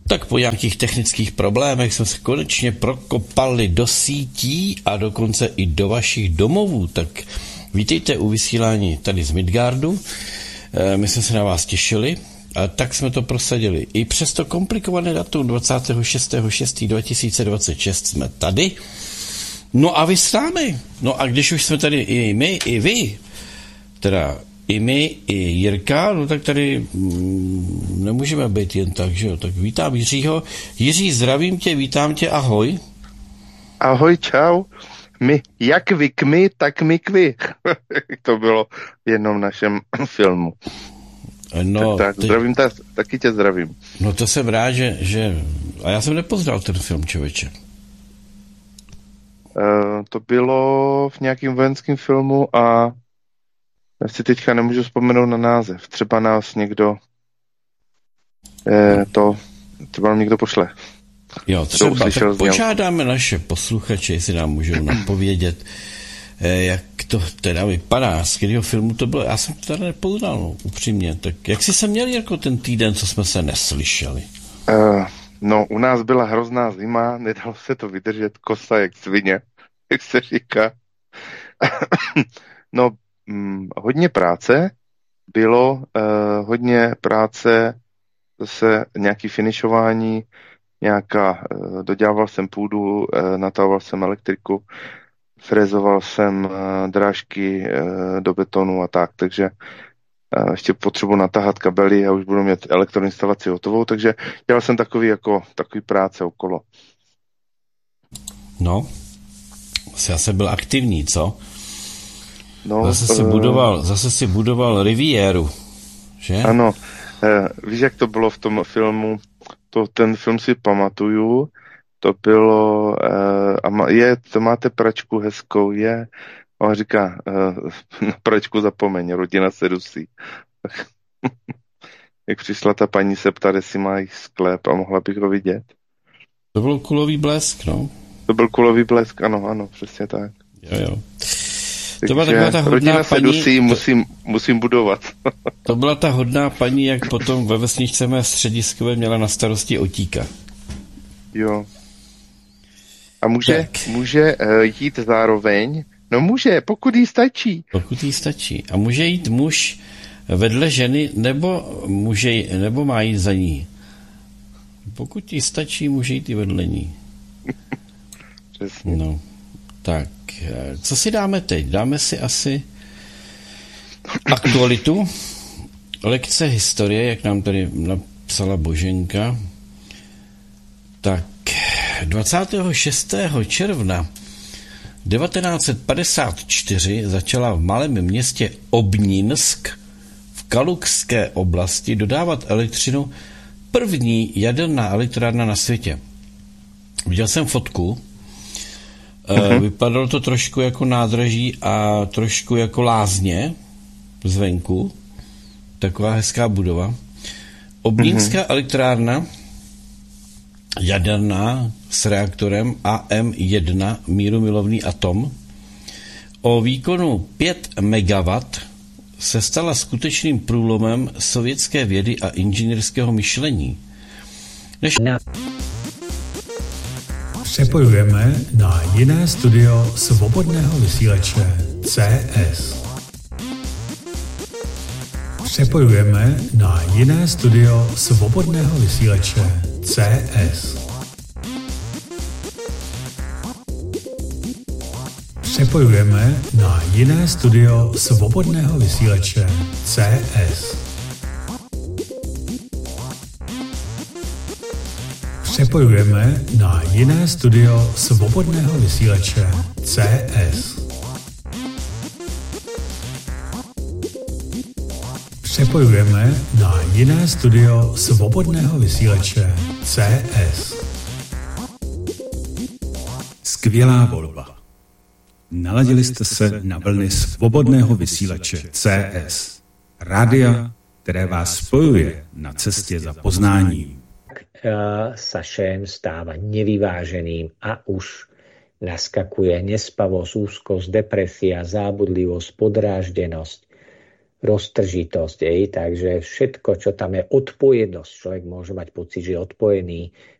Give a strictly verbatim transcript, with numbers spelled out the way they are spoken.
Tak po nějakých technických problémech jsme se konečně prokopali do sítí a dokonce i do vašich domovů. Tak vítejte u vysílání tady z Midgardu. My jsme se na vás těšili a tak jsme to prosadili. I přes to komplikované datum dvacátého šestého šestého dva tisíce dvacet šest jsme tady. No a vy s námi. No a když už jsme tady i my, i vy, teda i my, i Jirka, no tak tady mm, nemůžeme být jen tak, že jo. Tak vítám Jiřího. Jiří, zdravím tě, vítám tě, ahoj. Ahoj, čau. My, jak vy k my, tak my k vy. To bylo v jednom našem filmu. No, tak, tak ty... zdravím, ta, taky tě zdravím. No to jsem rád, že, že... A já jsem nepoznal ten film, člověče. Uh, to bylo v nějakém vojenském filmu a já si teďka nemůžu vzpomenout na název. Třeba nás někdo eh, to třeba nám někdo pošle. Jo, třeba tak požádáme naše posluchače, jestli nám můžou napovědět, eh, jak to teda vypadá, z kterého filmu to bylo. Já jsem to teda nepoznal, no, upřímně. Tak jak jsi se měl jako ten týden, co jsme se neslyšeli? Uh, no, u nás byla hrozná zima, nedalo se to vydržet, kosa jak svině, jak se říká. No, hm, hodně práce bylo, uh, hodně práce, zase nějaký finišování, nějaká, uh, dodělával jsem půdu, uh, natahoval jsem elektriku, frezoval jsem uh, drážky uh, do betonu a tak, takže uh, ještě potřebuji natahat kabely a už budu mít elektroinstalaci hotovou, takže dělal jsem takový jako takový práce okolo. No, já jsem byl aktivní, co? No, zase si budoval, zase si budoval riviéru, že? Ano, eh, víš, jak to bylo v tom filmu, to, ten film si pamatuju, to bylo, eh, a má, je, to máte pračku hezkou, je, a on říká, eh, na pračku zapomeň, rodina se dusí. Jak přišla ta paní se ptát, jestli má jich sklep a mohla bych ho vidět. To byl Kulový blesk, no? To byl Kulový blesk, ano, ano, přesně tak. Jo, jo. To byla taková ta hodná rodina se paní, dusí, musím, musím budovat. To byla ta hodná paní, jak potom ve vesničce mé střediskové měla na starosti otíka. Jo. A může, může uh, jít zároveň? No může, pokud jí stačí. Pokud jí stačí. A může jít muž vedle ženy, nebo, může, nebo má jít za ní? Pokud jí stačí, může jít i vedle ní. Přesně. No, tak, co si dáme teď? Dáme si asi aktualitu, lekce historie, jak nám tady napsala Boženka. Tak, dvacátého šestého června devatenáct set padesát čtyři začala v malém městě Obninsk v Kalukské oblasti dodávat elektřinu první jaderná elektrárna na světě. Viděl jsem fotku, uh-huh. Vypadalo to trošku jako nádraží a trošku jako lázně zvenku. Taková hezká budova. Obnínská uh-huh. elektrárna jaderná s reaktorem A M jedna mírumilovný atom o výkonu pět megawattů se stala skutečným průlomem sovětské vědy a inženýrského myšlení. Než... Přepojujeme na jiné studio svobodného vysílače C S. Přepojujeme na jiné studio svobodného vysílače C S. Přepojujeme na jiné studio svobodného vysílače C S. Přepojujeme na jiné studio svobodného vysílače C S. Přepojujeme na jiné studio svobodného vysílače C S. Skvělá volba. Naladili jste se na vlny svobodného vysílače C S. Rádia, které vás spojuje na cestě za poznáním. Sa šém stáva nevyváženým a už naskakuje nespavosť, úzkosť, depresia, zábudlivosť, podráždenosť. roztržitosť, ej, takže všetko, čo tam je odpojenosť, človek môže mať pocit, že je odpojený